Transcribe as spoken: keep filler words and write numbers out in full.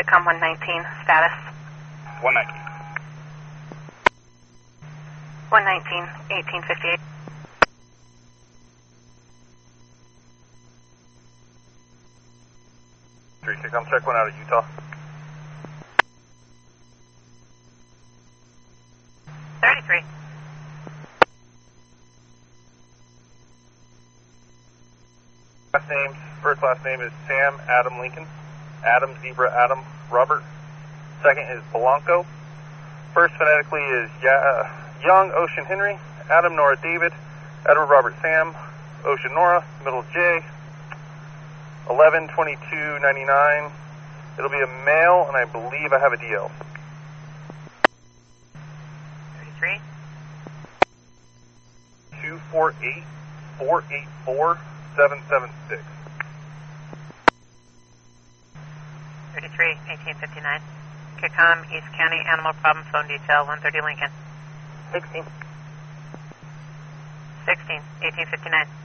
Kitcom one nineteen, status. one nineteen. one nineteen, eighteen fifty-eight. three, Kitcom, check one out of Utah. thirty-three. Last names, first last name is Sam Adam Lincoln. Adam Zebra Adam Robert. Second is Blanco. First phonetically is ya Young Ocean Henry. Adam Nora David. Edward Robert Sam. Ocean Nora. Middle J. eleven twenty-two ninety-nine. It'll be a male, and I believe I have a D L. thirty-three. two four eight, four eight four, seven seven six. thirty-three, eighteen fifty-nine. Kitcom, East County, Animal Problem Phone Detail, one thirty Lincoln. sixteen. sixteen, eighteen fifty-nine.